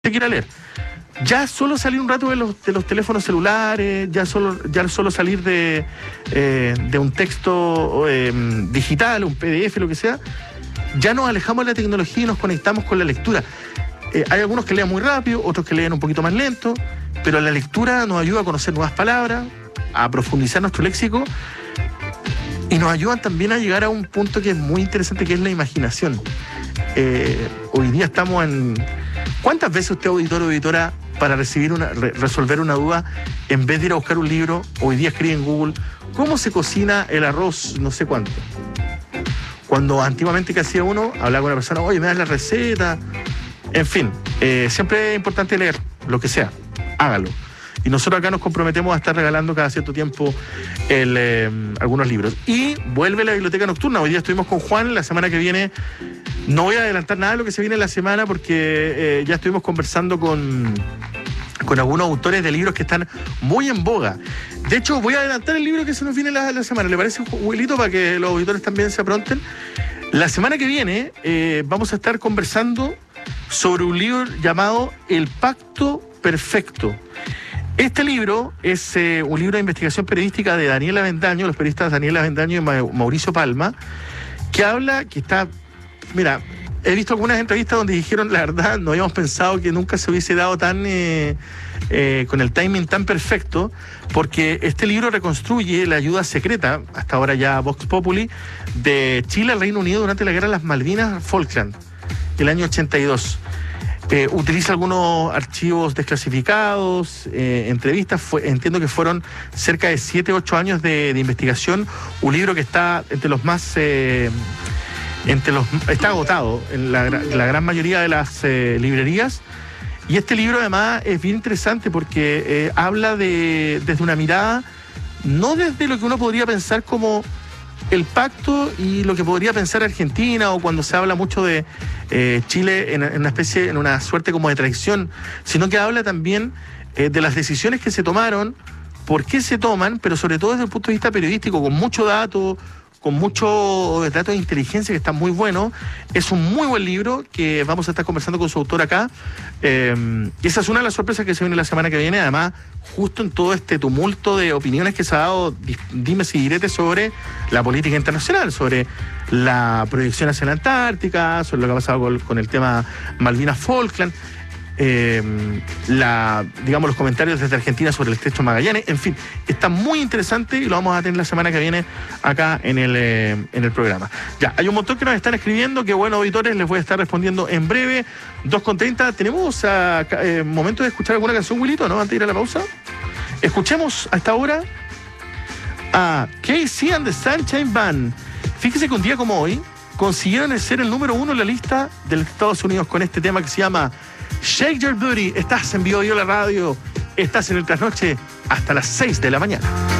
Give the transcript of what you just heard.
quiera leer. Ya solo salir un rato de los teléfonos celulares, ya solo salir de un texto digital, un PDF, lo que sea, ya nos alejamos de la tecnología y nos conectamos con la lectura. Hay algunos que leen muy rápido, otros que leen un poquito más lento, pero la lectura nos ayuda a conocer nuevas palabras, a profundizar nuestro léxico y nos ayudan también a llegar a un punto que es muy interesante, que es la imaginación. Hoy día estamos en... ¿Cuántas veces usted, auditor o auditora, para resolver una duda, en vez de ir a buscar un libro, hoy día escribe en Google cómo se cocina el arroz no sé cuánto? Cuando antiguamente, ¿qué hacía uno? Hablaba con una persona, oye, me das la receta. En fin, siempre es importante leer, lo que sea, hágalo. Y nosotros acá nos comprometemos a estar regalando cada cierto tiempo algunos libros. Y vuelve la biblioteca nocturna. Hoy día estuvimos con Juan, la semana que viene no voy a adelantar nada de lo que se viene en la semana porque ya estuvimos conversando con algunos autores de libros que están muy en boga. De hecho, voy a adelantar el libro que se nos viene la semana. ¿Le parece, Wilito, para que los auditores también se apronten? La semana que viene vamos a estar conversando sobre un libro llamado El Pacto Perfecto. Este libro es un libro de investigación periodística de Daniel Avendaño, los periodistas Daniel Avendaño y Mauricio Palma, que habla, que está... Mira, he visto algunas entrevistas donde dijeron, la verdad, no habíamos pensado que nunca se hubiese dado tan con el timing tan perfecto, porque este libro reconstruye la ayuda secreta, hasta ahora ya Vox Populi, de Chile al Reino Unido durante la guerra de las Malvinas Falkland, el año 82. Utiliza algunos archivos desclasificados, entrevistas, entiendo que fueron cerca de 7, 8 años de investigación, un libro que está entre los más... está agotado en la gran mayoría de las librerías, y este libro además es bien interesante porque habla desde una mirada, no desde lo que uno podría pensar como el pacto y lo que podría pensar Argentina, o cuando se habla mucho de Chile en una suerte como de traición, sino que habla también de las decisiones que se tomaron, por qué se toman, pero sobre todo desde el punto de vista periodístico, con mucho dato, con mucho dato de inteligencia, que está muy bueno. Es un muy buen libro que vamos a estar conversando con su autor acá. Y esa es una de las sorpresas que se viene la semana que viene, además, justo en todo este tumulto de opiniones que se ha dado, dimes y diretes sobre la política internacional, sobre la proyección hacia la Antártica, sobre lo que ha pasado con el tema Malvinas Falkland. Digamos, los comentarios desde Argentina sobre el estrecho Magallanes, en fin, está muy interesante y lo vamos a tener la semana que viene acá en el programa. Ya, hay un montón que nos están escribiendo, que bueno, auditores, les voy a estar respondiendo en breve. 2:30, tenemos momento de escuchar alguna canción, Wilito, ¿no? Antes de ir a la pausa. Escuchemos a esta hora a KC and the Sunshine Band. Fíjese que un día como hoy consiguieron ser el número 1 en la lista de los Estados Unidos con este tema que se llama Shake Your Booty. Estás en Bio la radio, estás en el Trasnoche hasta las 6 de la mañana.